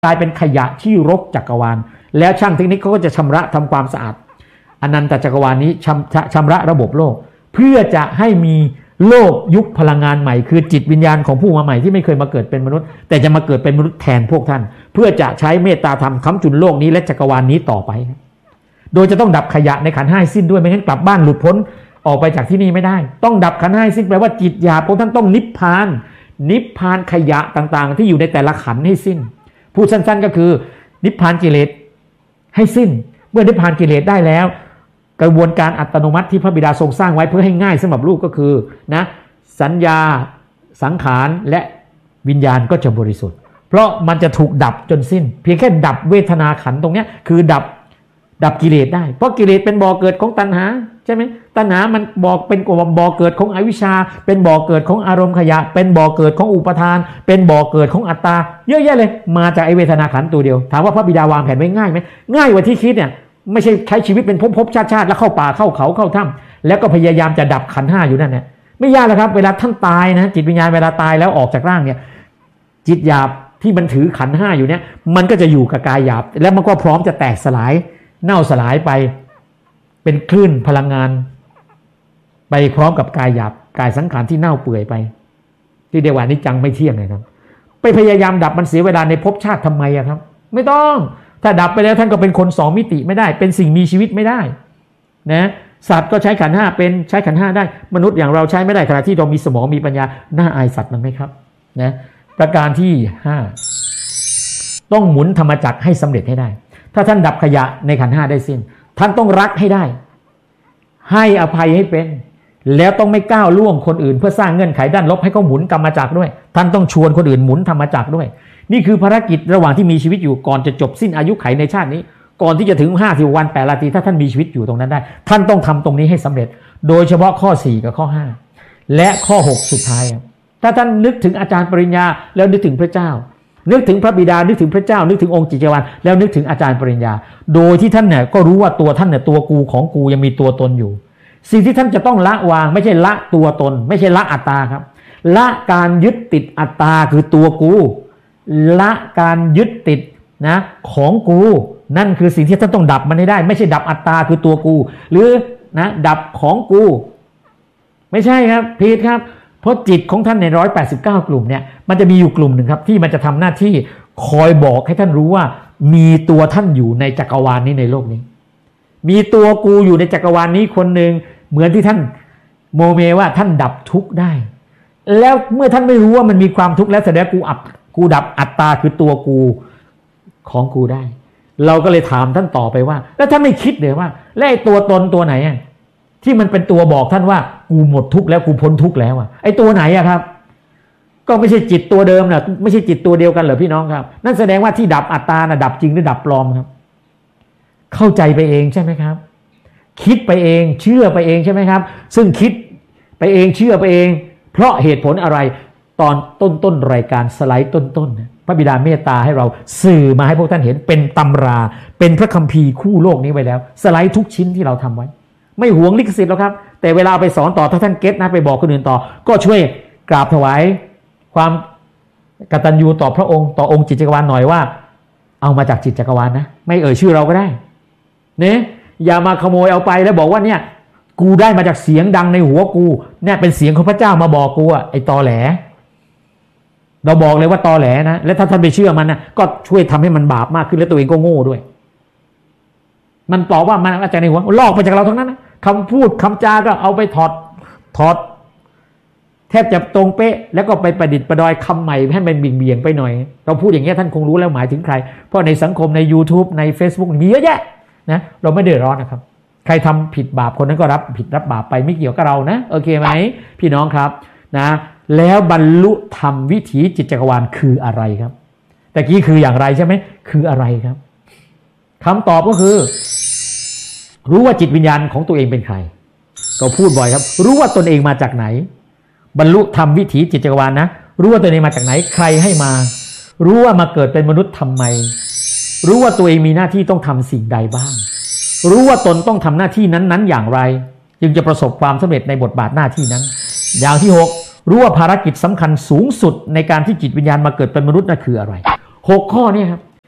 กลายเป็นขยะที่รกจักรวาลแล้วช่างเทคนิคเขาก็จะชำระทำความสะอาดอนันตจักรวาลนี้ชำระระบบโลกเพื่อจะให้มีโลกยุคพลังงานใหม่คือจิตวิญญาณของผู้มาใหม่ที่ไม่เคยมาเกิดเป็นมนุษย์แต่จะมาเกิดเป็นมนุษย์แทนพวกท่านเพื่อจะใช้เมตตาธรรมค้ำจุนโลกนี้และจักรวาลนี้ต่อไปโดยจะต้องดับขยะในขันธ์ห้าสิ้นด้วยไม่งั้นกลับบ้านหลุดพ้นออกไปจากที่นี่ไม่ได้ต้องดับขันธ์ห้าสิ้นแปลว่าจิตหยาบของท่านต้องนิพพานขยะต่างๆที่อยู่ในแต่ละขันธ์ให้สิ้นพูดสั้นๆก็คือนิพพานกิเลสให้สิ้นเมื่อนิพพานกิเลสได้แล้วกระบวนการอัตโนมัติที่พระบิดาทรงสร้างไว้เพื่อให้ง่ายสำหรับลูกก็คือนะสัญญาสังขารและวิญญาณก็จะบริสุทธิ์เพราะมันจะถูกดับจนสิ้นเพียงแค่ดับเวทนาขันธ์ตรงนี้คือดับกิเลสได้เพราะกิเลสเป็นบ่อเกิดของตัณหาใช่ไหมตัณหามันบอกเป็นบ่อเกิดของอวิชชาเป็นบ่อเกิดของอารมณ์ขยะเป็นบ่อเกิดของอุปทานเป็นบ่อเกิดของอัตตาเยอะแยะเลยมาจากไอเวทนาขันธ์ตัวเดียวถามว่าพระบิดาวางแผนไว้ง่ายไหมง่ายกว่าที่คิดเนี่ยไม่ใช่ใช้ชีวิตเป็นภพชาติแล้วเข้าป่าเข้าเขาเข้าถ้ำแล้วก็พยายามจะดับขันธ์ห้าอยู่นั่นแหละไม่ยากหรอกครับเวลาท่านตายนะจิตวิญญาณเวลาตายแล้วออกจากร่างเนี่ยจิตหยาบที่มันถือขันธ์ห้าอยู่เนี่ยมันก็จะอยู่กับกายหยาบแล้วมันก็พร้อมจะแตกสลายเน่าสลายไปเป็นคลื่นพลังงานไปพร้อมกับกายหยาบกายสังขารที่เน่าเปื่อยไปที่เรียกว่านิจจังไม่เที่ยงเลยครับไปพยายามดับมันเสียเวลาในภพชาติทำไมอะครับไม่ต้องถ้าดับไปแล้วท่านก็เป็นคนสองมิติไม่ได้เป็นสิ่งมีชีวิตไม่ได้นะสัตว์ก็ใช้ขันธ์ห้าเป็นใช้ขันธ์ห้าได้มนุษย์อย่างเราใช้ไม่ได้ขณะที่เรามีสมองมีปัญญาน่าอายสัตว์มันไหมครับนะประการที่5ต้องหมุนธรรมจักรให้สำเร็จให้ได้ถ้าท่านดับขยะในขันธ์ห้าได้สิ้นท่านต้องรักให้ได้ให้อภัยให้เป็นแล้วต้องไม่ก้าวล่วงคนอื่นเพื่อสร้างเงื่อนไขด้านลบให้เขาหมุนกรรมจักรด้วยท่านต้องชวนคนอื่นหมุนธรรมจักรด้วยนี่คือภารกิจระหว่างที่มีชีวิตอยู่ก่อนจะจบสิ้นอายุไขในชาตินี้ก่อนที่จะถึง50 วัน8 ราตรีถ้าท่านมีชีวิตอยู่ตรงนั้นได้ท่านต้องทำตรงนี้ให้สำเร็จโดยเฉพาะข้อ4กับข้อ5และข้อ6สุดท้ายถ้าท่านนึกถึงอาจารย์ปริญญาแล้วนึกถึงพระเจ้านึกถึงพระบิดานึกถึงพระเจ้านึกถึงองค์จิตจักรวาลแล้วนึกถึงอาจารย์ปริญญาโดยที่ท่านเนี่ยก็รู้ว่าตัวท่านเนี่ยตัวกูของกูยังมีตัวตนอยู่สิ่งที่ท่านจะต้องละวางไม่ใช่ละตัวตนไม่ใช่ละอัตตาครับละการยึดติดอัตตาคือตัวกูละการยึดติดนะของกูนั่นคือสิ่งที่ท่านต้องดับมันให้ได้ไม่ใช่ดับอัตตาคือตัวกูหรือนะดับของกูไม่ใช่ครับผิดครับเพราะจิตของท่านใน189กลุ่มเนี่ยมันจะมีอยู่กลุ่มหนึ่งครับที่มันจะทำหน้าที่คอยบอกให้ท่านรู้ว่ามีตัวท่านอยู่ในจักรวาลนี้ในโลกนี้มีตัวกูอยู่ในจักรวาลนี้คนหนึ่งเหมือนที่ท่านโมเมว่าท่านดับทุกข์ได้แล้วเมื่อท่านไม่รู้ว่ามันมีความทุกข์แล้วแสดงกูดับอัตตาคือตัวกูของกูได้เราก็เลยถามท่านต่อไปว่าแล้วท่านไม่คิดเลยว่าแล้วไอ้ตัวตนตัวไหนที่มันเป็นตัวบอกท่านว่ากูหมดทุกข์แล้วกูพ้นทุกข์แล้วไอ้ตัวไหนครับก็ไม่ใช่จิตตัวเดิมนะไม่ใช่จิตตัวเดียวกันเหรอพี่น้องครับนั่นแสดงว่าที่ดับอัตตานะดับจริงหรือดับปลอมครับเข้าใจไปเองใช่ไหมครับคิดไปเองเชื่อไปเองใช่ไหมครับซึ่งคิดไปเองเชื่อไปเองเพราะเหตุผลอะไรตอนต้นรายการสไลด์ต้นพระบิดาเมตตาให้เราสื่อมาให้พวกท่านเห็นเป็นตำราเป็นพระคัมภีร์คู่โลกนี้ไว้แล้วสไลด์ทุกชิ้นที่เราทำไว้ไม่หวงลิขสิทธิ์หรอกครับแต่เวลาไปสอนต่อถ้าท่านเก็ตนะไปบอกคนอื่นต่อก็ช่วยกราบถวายความกตัญญูต่อพระองค์ต่อองค์จิตจักรวาลหน่อยว่าเอามาจากจิตจักรวาลนะไม่เอ่ยชื่อเราก็ได้เนี่ยอย่ามาขโมยเอาไปแล้วบอกว่าเนี่ยกูได้มาจากเสียงดังในหัวกูเนี่ยเป็นเสียงของพระเจ้ามาบอกกูไอ้ตอแหลเราบอกเลยว่าตอแหลนะและถ้าท่านไปเชื่อมันนะก็ช่วยทำให้มันบาปมากขึ้นและตัวเองก็โง่ด้วยมันตอบว่ามันอาจารย์ในหัวลอกมาจากเราทั้งนั้นนะคำพูดคำจาก็เอาไปถอดแทบจะตรงเป๊ะแล้วก็ไปประดิษฐ์ประดอยคำใหม่ให้มันเบี่ยงไปหน่อยเราพูดอย่างเงี้ยท่านคงรู้แล้วหมายถึงใครเพราะในสังคมใน YouTube ใน Facebook มีเยอะแยะนะเราไม่เดือดร้อนนะครับใครทำผิดบาปคนนั้นก็รับผิดรับบาปไปไม่เกี่ยวกับเรานะโอเคไหมพี่น้องครับนะแล้วบรรลุธรรมวิถีจิตจักรวาลคืออะไรครับแต่กี้คืออย่างไรใช่ไหมคืออะไรครับคำตอบก็คือรู้ว่าจิตวิญญาณของตัวเองเป็นใครก็พูดบ่อยครับรู้ว่าตนเองมาจากไหนบรรลุธรรมวิถีจิตจักรวาลนะรู้ว่าตัวเองมาจากไหนใครให้มารู้ว่ามาเกิดเป็นมนุษย์ทำไมรู้ว่าตัวเองมีหน้าที่ต้องทำสิ่งใดบ้างรู้ว่าตนต้องทำหน้าที่นั้นๆอย่างไรจึงจะประสบความสำเร็จในบทบาทหน้าที่นั้นอย่างที่6รู้ว่าภารกิจสำคัญสูงสุดในการที่จิตวิญญาณมาเกิดเป็นมนุษย์นั่นคืออะไร6ข้อนี้ครับ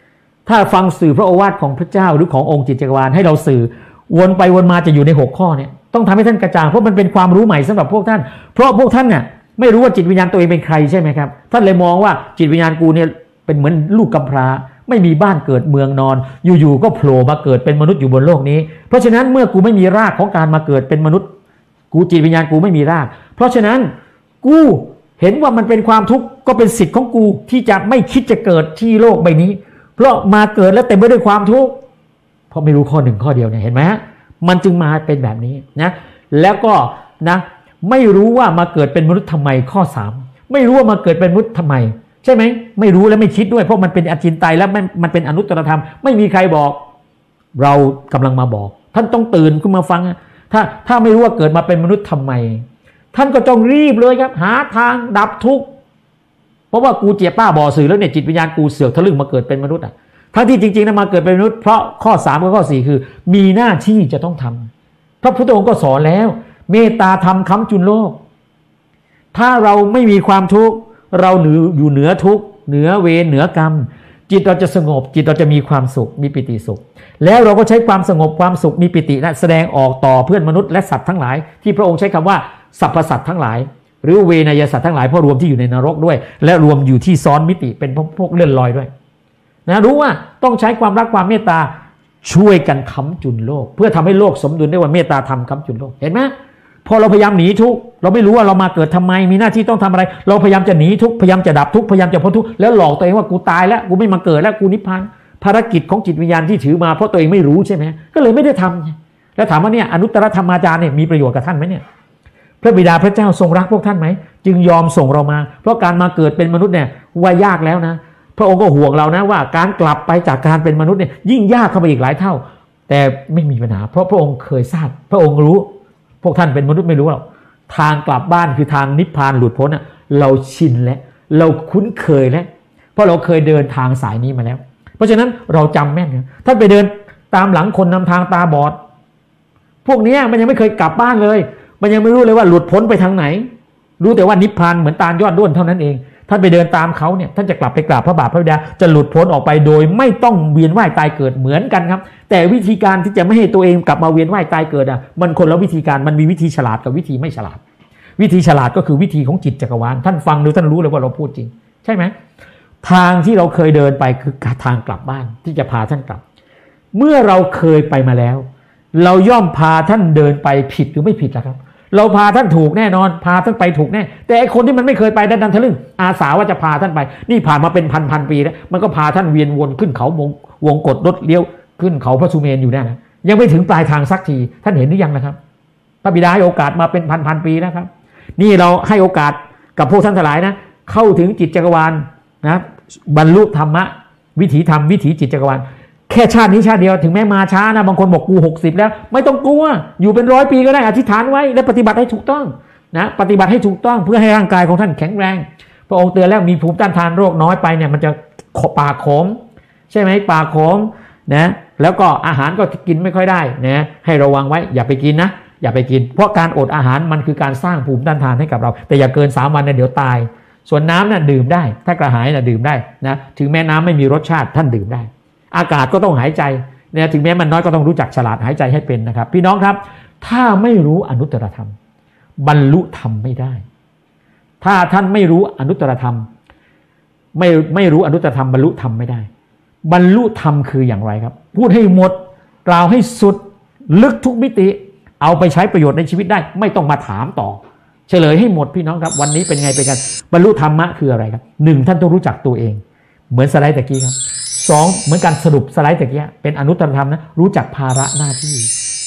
ถ้าฟังสื่อพระโอวาทของพระเจ้าหรือขององค์จิตจักรวาลให้เราสื่อวนไปวนมาจะอยู่ใน6ข้อเนี่ยต้องทำให้ท่านกระจ่างเพราะมันเป็นความรู้ใหม่สำหรับพวกท่านเพราะพวกท่านเนี่ยไม่รู้ว่าจิตวิญญาณตัวเองเป็นใครใช่ไหมครับท่านเลยมองว่าจิตวิญญาณกูเนี่ยเป็นเหมือนลูกกำพร้าไม่มีบ้านเกิดเมืองนอนอยู่ๆก็โผล่มาเกิดเป็นมนุษย์อยู่บนโลกนี้เพราะฉะนั้นเมื่อกูไม่มีรากของการมาเกิดเป็นมนุษย์กูจิตวิญญาณกูไม่มีรากเพราะฉะนั้นกูเห็นว่ามันเป็นความทุกข์ก็เป็นสิทธิ์ของกูที่จะไม่คิดจะเกิดที่โลกใบนี้เพราะมาเกิดแล้วเต็มไปด้วยความทุกข์เพราะไม่รู้ข้อหนึ่งข้อเดียวเนี่ยเห็นไหมฮะมันจึงมาเป็นแบบนี้นะแล้วก็นะไม่รู้ว่ามาเกิดเป็นมนุษย์ทำไมข้อ3ไม่รู้ว่ามาเกิดเป็นมนุษย์ทำไมใช่ไหมไม่รู้และไม่คิดด้วยเพราะมันเป็นอจินไตยและมันเป็นอนุตตรธรรมไม่มีใครบอกเรากำลังมาบอกท่านต้องตื่นขึ้นมาฟังถ้าไม่รู้ว่าเกิดมาเป็นมนุษย์ทำไมท่านก็ต้องรีบเลยครับหาทางดับทุกข์เพราะว่ากูเจี๊ยป้าบ่อสื่อแล้วเนี่ยจิตวิญญาณกูเสือกทะลึ่งมาเกิดเป็นมนุษย์ทั้งที่จริงๆนะมาเกิดเป็นมนุษย์เพราะข้อ3กับข้อ4คือมีหน้าที่จะต้องทำพระพุทธองค์ก็สอนแล้วเมตตาธรรมค้ำจุนโลกถ้าเราไม่มีความทุกข์เราอยู่เหนือทุกข์เหนือเวรเหนือกรรมจิตเราจะสงบจิตเราจะมีความสุขมีปิติสุขแล้วเราก็ใช้ความสงบความสุขมีปิตินะแสดงออกต่อเพื่อนมนุษย์และสัตว์ทั้งหลายที่พระองค์ใช้คำว่าสรรพสัตว์ทั้งหลายหรือเวนยสัตว์ทั้งหลายเพราะรวมที่อยู่ในนรกด้วยและรวมอยู่ที่ซ้อนมิติเป็นพวกเลื่อนลอยด้วยนะรู้ว่าต้องใช้ความรักความเมตตาช่วยกันค้ำจุนโลกเพื่อทำให้โลกสมดุลได้ว่าเมตตาธรรมค้ำจุนโลกเห็นไหมพอเราพยายามหนีทุกข์เราไม่รู้ว่าเรามาเกิดทำไมมีหน้าที่ต้องทำอะไรเราพยายามจะหนีทุกข์พยายามจะดับทุกข์พยายามจะพ้นทุกข์แล้วหลอกตัวเองว่ากูตายแล้วกูไม่มาเกิดแล้วกูนิพพานภารกิจของจิตวิญญาณที่ถือมาเพราะตัวเองไม่รู้ใช่ไหมก็เลยไม่ได้ทำแล้วถามว่าเนี่ยอนุตตรธรรมาจารย์เนี่ยมีประโยชน์กับท่านไหมเนี่ยพระบิดาพระเจ้าทรงรักพวกท่านไหมจึงยอมส่งเรามาเพราะการมาเกิดเป็นมนุษย์เนี่ยว่ายากแล้วนะพระองค์ก็ห่วงเรานะว่าการกลับไปจากการเป็นมนุษย์เนี่ยยิ่งยากเข้าไปอีกหลายเท่าแต่ไม่มีปัญหาเพราะพระองค์เคยทราบพระองค์รู้พวกท่านเป็นมนุษย์ไม่รู้หรอกทางกลับบ้านคือทางนิพพานหลุดพ้นเราชินแล้วเราคุ้นเคยแล้วเพราะเราเคยเดินทางสายนี้มาแล้วเพราะฉะนั้นเราจำแม่นนะท่านไปเดินตามหลังคนนำทางตาบอดพวกนี้มันยังไม่เคยกลับบ้านเลยมันยังไม่รู้เลยว่าหลุดพ้นไปทางไหนรู้แต่ว่านิพพานเหมือนตาลยอดด้วนเท่านั้นเองท่านไปเดินตามเขาเนี่ยท่านจะกลับไปกราบพระบาทพระบิดาจะหลุดพ้นออกไปโดยไม่ต้องเวียนว่ายตายเกิดเหมือนกันครับแต่วิธีการที่จะไม่ให้ตัวเองกลับมาเวียนว่ายตายเกิดมันคนละวิธีการมันมีวิธีฉลาดกับวิธีไม่ฉลาดวิธีฉลาดก็คือวิธีของจิตจักรวาลท่านฟังดูท่านรู้เลยว่าเราพูดจริงใช่ไหมทางที่เราเคยเดินไปคือทางกลับบ้านที่จะพาท่านกลับเมื่อเราเคยไปมาแล้วเราย่อมพาท่านเดินไปผิดหรือไม่ผิดล่ะครับเราพาท่านถูกแน่นอนพาท่านไปถูกแน่แต่ไอคนที่มันไม่เคยไปดันทะลึ่งอาสาว่าจะพาท่านไปนี่ผ่านมาเป็นพันปีแล้วมันก็พาท่านเวียนวนขึ้นเขาวงกฏรถเลี้ยวขึ้นเขาพระสุเมรุอยู่แน่นะยังไม่ถึงปลายทางสักทีท่านเห็นหรือยังนะครับพระบิดาให้โอกาสมาเป็นพันปีนะครับนี่เราให้โอกาสกับพวกท่านทั้งหลายนะเข้าถึงจิตจักรวาลนะบรรลุธรรมะวิถีธรรมวิถีจิตจักรวาลแค่ชาตินี้ชาติเดียวถึงแม้มาช้านะบางคนบอกกู60แล้วไม่ต้องกลัวอยู่เป็น100 ปีก็ได้อธิษฐานไว้และปฏิบัติให้ถูกต้องนะปฏิบัติให้ถูกต้องเพื่อให้ร่างกายของท่านแข็งแรงพระองค์เตือนแล้วมีภูมิต้านทานโรคน้อยไปเนี่ยมันจะปากขมใช่ไหมปากขมนะแล้วก็อาหารก็กินไม่ค่อยได้นะให้ระวังไว้อย่าไปกินนะอย่าไปกินเพราะการอดอาหารมันคือการสร้างภูมิต้านทานให้กับเราแต่อย่าเกิน3 วันนะเดี๋ยวตายส่วนน้ำน่ะดื่มได้ถ้ากระหายน่ะดื่มได้นะถึงแม้น้ำไม่มีรสชาติท่านดื่มได้อากาศก็ต้องหายใจเนี่ยถึงแม้มันน้อยก็ต้องรู้จักฉลาดหายใจให้เป็นนะครับพี่น้องครับถ้าไม่รู้อนุตตรธรรมบรรลุธรรมไม่ได้ถ้าท่านไม่รู้อนุตตรธรรมไม่รู้อนุตตรธรรมบรรลุธรรมไม่ได้บรรลุธรรมคืออย่างไรครับพูดให้หมดกล่าวให้สุดลึกทุกมิติเอาไปใช้ประโยชน์ในชีวิตได้ไม่ต้องมาถามต่อเฉลยให้หมดพี่น้องครับวันนี้เป็นไงเป็นกันบรรลุธรรมะคืออะไรครับ1ท่านต้องรู้จักตัวเองเหมือนสไลด์ตะกี้ครับ2เหมือนการสรุปสไลด์ตะกี้เป็นอนุตตรธรรมนะรู้จักภาระหน้าที่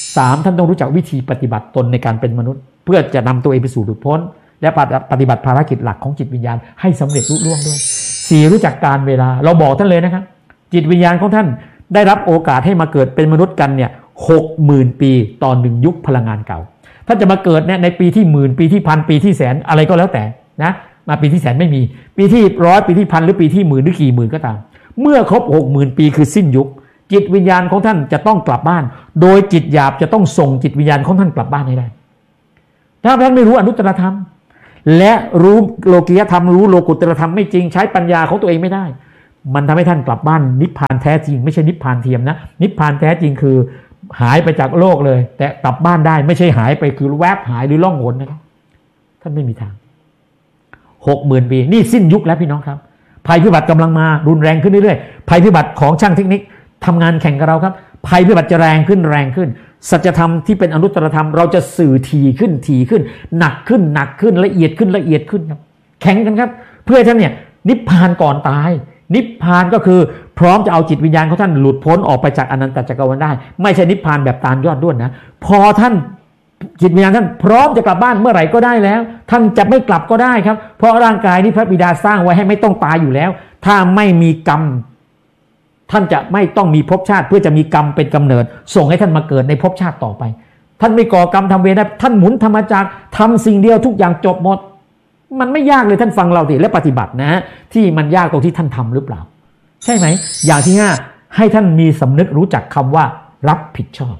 3ท่านต้องรู้จักวิธีปฏิบัติตนในการเป็นมนุษย์เพื่อจะนำตัวเองไปสู่หลุดพ้นและปฏิบัติภารกิจหลักของจิตวิญญาณให้สำเร็จลุล่วงด้วย4รู้จักการเวลาเราบอกท่านเลยนะครับจิตวิญญาณของท่านได้รับโอกาสให้มาเกิดเป็นมนุษย์กันเนี่ย 60,000 ปีต่อ1ยุคพลังงานเก่าท่านจะมาเกิดเนี่ยในปีที่10,000ปีที่1,000ปีที่แสนอะไรก็แล้วแต่นะมาปีที่แสนไม่มีปีที่100ปีที่1,000หรือปีที่10,000หรือกี่หมื่นก็ตามเมื่อครบ 60,000 ปีคือสิ้นยุคจิตวิญญาณของท่านจะต้องกลับบ้านโดยจิตหยาบจะต้องส่งจิตวิญญาณของท่านกลับบ้านให้ได้ถ้าท่านไม่รู้อนุตตรธรรมและรู้โลกียธรรมรู้โลกุตตรธรรมไม่จริงใช้ปัญญาของตัวเองไม่ได้มันทำให้ท่านกลับบ้านนิพพานแท้จริงไม่ใช่นิพพานเทียมนะนิพพานแท้จริงคือหายไปจากโลกเลยแต่กลับบ้านได้ไม่ใช่หายไปคือแวบหายหรือล่องหนนะครับท่านไม่มีทาง 60,000 ปีนี่สิ้นยุคแล้วพี่น้องครับภัยพิบัติกำลังมารุนแรงขึ้นเรื่อยๆภัยพิบัติของช่างเทคนิคทำงานแข่งกับเราครับภัยพิบัติจะแรงขึ้นสัจธรรมที่เป็นอนุตตรธรรมเราจะสื่อถี่ขึ้นหนักขึ้นละเอียดขึ้นครับแข่งกันครับเพื่อท่านเนี่ยนิพพานก่อนตายนิพพานก็คือพร้อมจะเอาจิตวิญญาณของท่านหลุดพ้นออกไปจากอนันตจักรวาลได้ไม่ใช่นิพพานแบบตาลยอดด้วนนะพอท่านจิตวิญญาณท่านพร้อมจะกลับบ้านเมื่อไหร่ก็ได้แล้วท่านจะไม่กลับก็ได้ครับเพราะร่างกายนี้พระบิดาสร้างไว้ให้ไม่ต้องตายอยู่แล้วถ้าไม่มีกรรมท่านจะไม่ต้องมีภพชาติเพื่อจะมีกรรมเป็นกำเนิดส่งให้ท่านมาเกิดในภพชาติต่อไปท่านไม่ก่อกรรมทำเวรได้ท่านหมุนธรรมจักรทำสิ่งเดียวทุกอย่างจบหมดมันไม่ยากเลยท่านฟังเราดิและปฏิบัตินะที่มันยากตรงที่ท่านทำหรือเปล่าใช่ไหมอย่างที่5ให้ท่านมีสำนึกรู้จักคำว่ารับผิดชอบ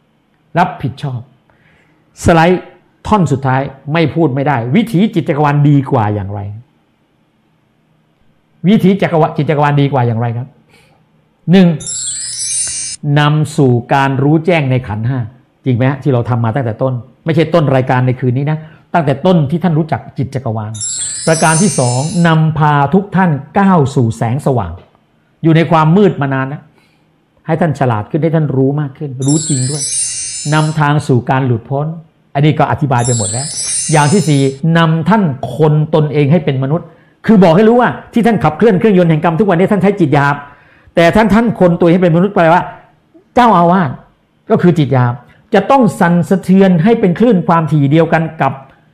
สไลด์ท่อนสุดท้ายไม่พูดไม่ได้วิถีจิตจักรวาลดีกว่าอย่างไรวิถีจิตจักรวาลดีกว่าอย่างไรครับ1นำสู่การรู้แจ้งในขันธ์5จริงไหมฮะที่เราทำมาตั้งแต่ต้นไม่ใช่ต้นรายการในคืนนี้นะตั้งแต่ต้นที่ท่านรู้จักจิตจักรวาลประการที่2นำพาทุกท่านก้าวสู่แสงสว่างอยู่ในความมืดมานานนะให้ท่านฉลาดขึ้นให้ท่านรู้มากขึ้นรู้จริงด้วยนำทางสู่การหลุดพ้นอันนี้ก็อธิบายไปหมดแล้วอย่างที่4นำท่านคนตนเองให้เป็นมนุษย์คือบอกให้รู้ว่าที่ท่านขับเคลื่อนเครื่องยนต์แห่งกรรมทุกวันนี้ท่านใช้จิตหยาบแต่ท่านคนตัวให้เป็นมนุษย์แปลว่าเจ้าอาวาสก็คือจิตหยาบจะต้องสั่นสะเทือนให้เป็นคลื่นความถี่เดียวกันกับ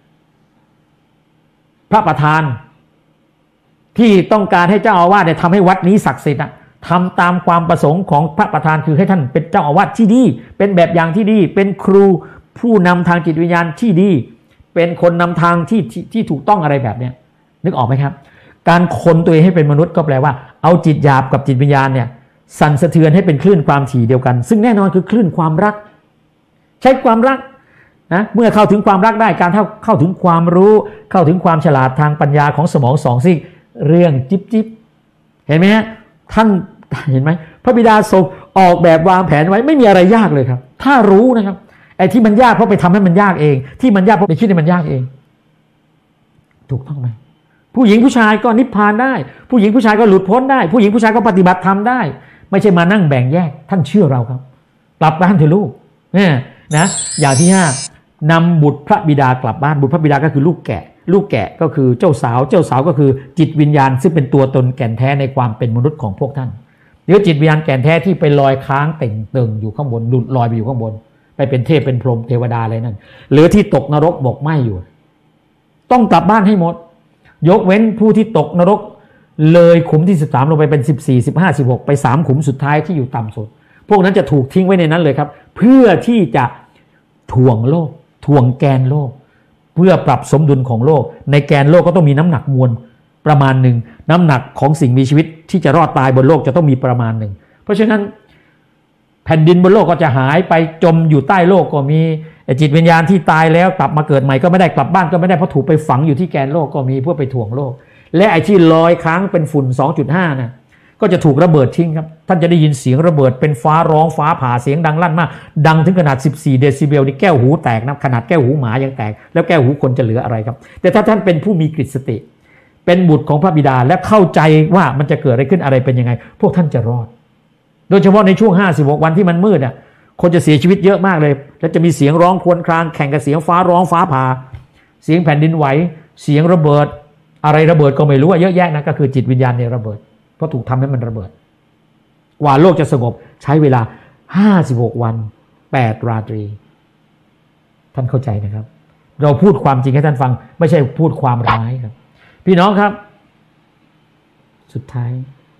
พระประธานที่ต้องการให้เจ้าอาวาสทำให้วัดนี้ศักดิ์สิทธิ์ทำตามความประสงค์ของพระประธานคือให้ท่านเป็นเจ้าอาวาสที่ดีเป็นแบบอย่างที่ดีเป็นครูผู้นำทางจิตวิญญาณที่ดีเป็นคนนำทางที่ถูกต้องอะไรแบบเนี้ยนึกออกไหมครับการคนตัวเองให้เป็นมนุษย์ก็แปลว่าเอาจิตหยาบกับจิตวิญญาณเนี่ยสั่นสะเทือนให้เป็นคลื่นความถี่เดียวกันซึ่งแน่นอนคือคลื่นความรักใช้ความรักนะเมื่อเข้าถึงความรักได้การเข้าถึงความรู้เข้าถึงความฉลาดทางปัญญาของสมองสองซีกเรื่องจิ๊บเห็นไหมฮะท่านเห็นไหมพระบิดาทรงออกแบบวางแผนไว้ไม่มีอะไรยากเลยครับถ้ารู้นะครับไอ้ที่มันยากเพราะไปทำให้มันยากเองที่มันยากเพราะไปคิดให้มันยากเองถูกต้องไหมผู้หญิงผู้ชายก็นิพพานได้ผู้หญิงผู้ชายก็หลุดพ้นได้ผู้หญิงผู้ชายก็ปฏิบัติธรรมได้ไม่ใช่มานั่งแบ่งแยกท่านเชื่อเราครับกลับบ้านเถอะลูกเนี่ยนะอย่างที่5นำบุตรพระบิดากลับบ้านบุตรพระบิดาก็คือลูกแกะก็คือเจ้าสาวก็คือจิตวิญญาณซึ่งเป็นตัวตนแก่นแท้ในความเป็นมนุษย์ของพวกท่านหรือจิตวิญญาณแก่นแท้ที่ไปลอยค้างเต่งเติงอยู่ข้างบนหลุดลอยไปอยู่ข้างบนไปเป็นเทพเป็นพรหมเทวดาอะไรนั่นหรือที่ตกนรกบกไหม้อยู่ต้องกลับบ้านให้หมดยกเว้นผู้ที่ตกนรกเลยขุมที่13ลงไปเป็น14 15 16ไป3ขุมสุดท้ายที่อยู่ต่ำสุดพวกนั้นจะถูกทิ้งไว้ในนั้นเลยครับเพื่อที่จะถ่วงโลกถ่วงแกนโลกเพื่อปรับสมดุลของโลกในแกนโลกก็ต้องมีน้ำหนักมวลประมาณหนึ่งน้ำหนักของสิ่งมีชีวิตที่จะรอดตายบนโลกจะต้องมีประมาณหนึ่งเพราะฉะนั้นแผ่นดินบนโลกก็จะหายไปจมอยู่ใต้โลกก็มีจิตวิญญาณที่ตายแล้วกลับมาเกิดใหม่ก็ไม่ได้กลับบ้านก็ไม่ได้เพราะถูกไปฝังอยู่ที่แกนโลกก็มีเพื่อไปถ่วงโลกและไอ้ที่ลอยค้างเป็นฝุ่น 2.5 นะก็จะถูกระเบิดทิ้งครับท่านจะได้ยินเสียงระเบิดเป็นฟ้าร้องฟ้าผ่าเสียงดังลั่นมากดังถึงขนาด14เดซิเบลนี่แก้วหูแตกนะขนาดแก้วหูหมายังแตกแล้วแก้วหูคนจะเหลืออะไรครับแต่ถ้าท่านเป็นผู้มีกฤตสติเป็นบุตรของพระบิดาและเข้าใจว่ามันจะเกิดอะไรขึ้นอะไรเป็นยังไงพวกท่านจะรอดโดยเฉพาะในช่วง56วันที่มันมืดคนจะเสียชีวิตเยอะมากเลยแล้วจะมีเสียงร้องครวญครางแข่งกับเสียงฟ้าร้องฟ้าผ่าเสียงแผ่นดินไหวเสียงระเบิดอะไรระเบิดก็ไม่รู้เยอะแยะนะก็คือจิตวิญญาณเนี่ยระเบิดเพราะถูกทำให้มันระเบิดกว่าโลกจะสงบใช้เวลา56วัน8ราตรีท่านเข้าใจนะครับเราพูดความจริงให้ท่านฟังไม่ใช่พูดความร้ายครับพี่น้องครับสุดท้าย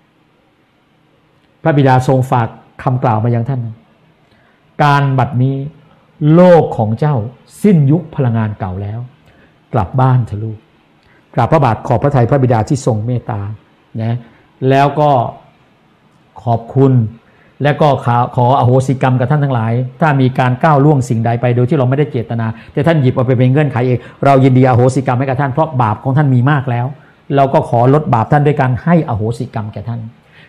พระบิดาทรงฝากคำกล่าวมายังท่านการบัดนี้โลกของเจ้าสิ้นยุคพลังงานเก่าแล้วกลับบ้านเถอะลูกกราบพระบาทขอบพระทัยพระบิดาที่ทรงเมตตานะแล้วก็ขอบคุณและก็ขออโหสิกรรมกับท่านทั้งหลายถ้ามีการก้าวล่วงสิ่งใดไปโดยที่เราไม่ได้เจตนาแต่ท่านหยิบเอาไปเป็นเงื่อนไขเองเรายินดีอโหสิกรรมให้กับท่านเพราะบาปของท่านมีมากแล้วเราก็ขอลดบาปท่านด้วยการให้อโหสิกรรมแก่ท่าน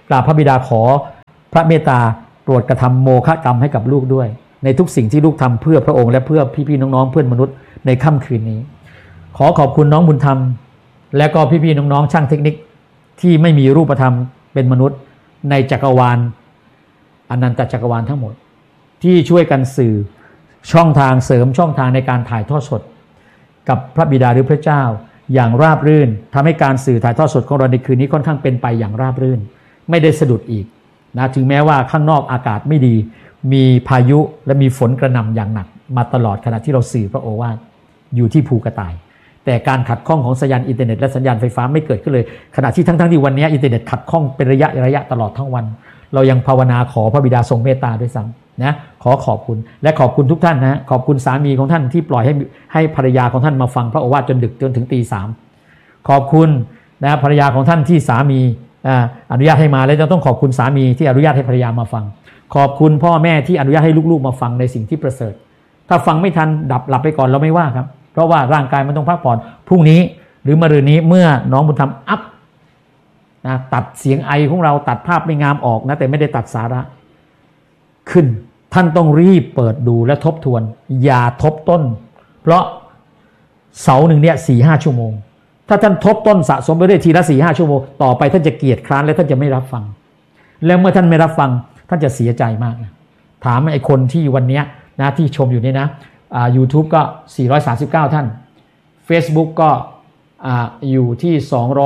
กราบพระบิดาขอพระเมตตาโปรดกระทำโมฆะกรรมให้กับลูกด้วยในทุกสิ่งที่ลูกทำเพื่อพระองค์และเพื่อพี่ๆน้องๆเพื่อนมนุษย์ในค่ำคืนนี้ขอขอบคุณน้องบุญธรรมและก็พี่ๆน้องๆช่างเทคนิคที่ไม่มีรูปธรรมเป็นมนุษย์ในจักรวาลอนันตจักรวาลทั้งหมดที่ช่วยกันสื่อช่องทางเสริมช่องทางในการถ่ายทอดสดกับพระบิดาหรือพระเจ้าอย่างราบรื่นทำให้การสื่อถ่ายทอดสดของเราในคืนนี้ค่อนข้างเป็นไปอย่างราบรื่นไม่ได้สะดุดอีกนะถึงแม้ว่าข้างนอกอากาศไม่ดีมีพายุและมีฝนกระหน่ำอย่างหนักมาตลอดขณะที่เราสื่อพระโอวาทอยู่ที่ภูกระต่ายแต่การขัดข้องของสัญญาณอินเทอร์เน็ตและสัญญาณไฟฟ้าไม่เกิดขึ้นเลยขณะที่ทั้งที่วันนี้อินเทอร์เน็ตขัดข้องเป็นระยะตลอดทั้งวันเรายังภาวนาขอพระบิดาทรงเมตตาด้วยซ้ำนะขอบคุณและขอบคุณทุกท่านนะขอบคุณสามีของท่านที่ปล่อยให้ภรรยาของท่านมาฟังพระโอวาทจนดึกจนถึงตี 3ขอบคุณนะภรรยาของท่านที่สามีอนุญาตให้มาและจะต้องขอบคุณสามีที่อนุญาตให้ภรรยามาฟังขอบคุณพ่อแม่ที่อนุญาตให้ลูกๆมาฟังในสิ่งที่ประเสริฐถ้าฟังไม่ทันหลับไปก่อนเราไม่ว่าครับเพราะว่าร่างกายมันต้องพักผ่อนพรุ่งนี้หรือมะรืนนี้เมื่อน้องบุญธรรมอัพนะตัดเสียงไอของเราตัดภาพไม่งามออกนะแต่ไม่ได้ตัดสาระขึ้นท่านต้องรีบเปิดดูและทบทวนอย่าทบต้นเพราะเสาหนึ่งเนี่ย4-5 ชั่วโมงถ้าท่านทบต้นสะสมไปเรื่อยทีละ 4-5 ชั่วโมงต่อไปท่านจะเกียจคร้านและท่านจะไม่รับฟังแล้วเมื่อท่านไม่รับฟังท่านจะเสียใจมากนะถามไอ้คนที่วันนี้นะที่ชมอยู่นี่นะYouTube ก็439ท่าน Facebook ก็อยู่ที่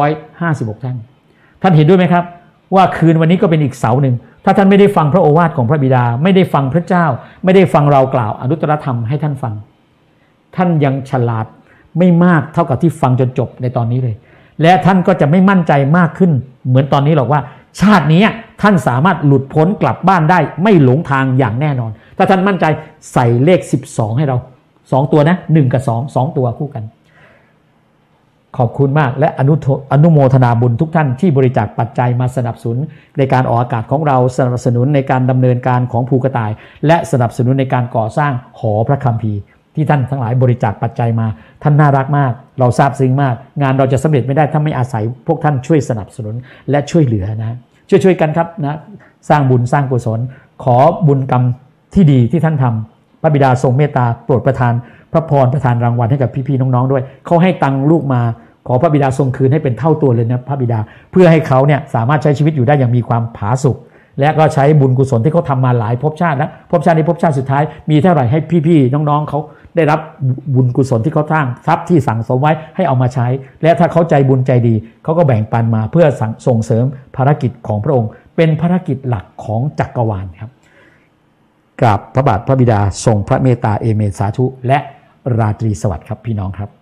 256ท่านท่านเห็นด้วยไหมครับว่าคืนวันนี้ก็เป็นอีกเสาหนึ่งถ้าท่านไม่ได้ฟังพระโอวาทของพระบิดาไม่ได้ฟังพระเจ้าไม่ได้ฟังเรากล่าวอนุตตรธรรมให้ท่านฟังท่านยังฉลาดไม่มากเท่ากับที่ฟังจนจบในตอนนี้เลยและท่านก็จะไม่มั่นใจมากขึ้นเหมือนตอนนี้หรอกว่าชาตินี้ท่านสามารถหลุดพ้นกลับบ้านได้ไม่หลงทางอย่างแน่นอนถ้าท่านมั่นใจใส่เลข12ให้เรา2ตัวนะ1กับ2ตัวคู่กันขอบคุณมากและอนุโมทนาบุญทุกท่านที่บริจาคปัจจัยมาสนับสนุนในการออกอากาศของเราสนับสนุนในการดำเนินการของภูกระต่ายและสนับสนุนในการก่อสร้างหอพระคัมภีร์ที่ท่านทั้งหลายบริจาคปัจจัยมาท่านน่ารักมากเราซาบซึ้งมากงานเราจะสำเร็จไม่ได้ถ้าไม่อาศัยพวกท่านช่วยสนับสนุนและช่วยเหลือนะช่วยกันครับนะสร้างบุญสร้างกุศลขอบุญกรรมที่ดีที่ท่านทำพระบิดาทรงเมตตาโปรดประทานพระพรประทานรางวัลให้กับพี่ๆน้องๆด้วยเขาให้ตังค์ลูกมาขอพระบิดาทรงคืนให้เป็นเท่าตัวเลยนะพระบิดาเพื่อให้เขาเนี่ยสามารถใช้ชีวิตอยู่ได้อย่างมีความผาสุกและก็ใช้บุญกุศลที่เขาทำมาหลายภพชาติแล้วภพชาตินี้ภพชาติสุดท้ายมีเท่าไหร่ให้พี่ๆน้องๆเขาได้รับบุญกุศลที่เขาสร้างทรัพย์ที่สั่งสมไว้ให้เอามาใช้และถ้าเขาใจบุญใจดีเขาก็แบ่งปันมาเพื่อส่งเสริมภารกิจของพระองค์เป็นภารกิจหลักของจักรวาลครับกราบพระบาทพระบิดาทรงพระเมตตาเอเมนสาธุและราตรีสวัสดิ์ครับพี่น้องครับ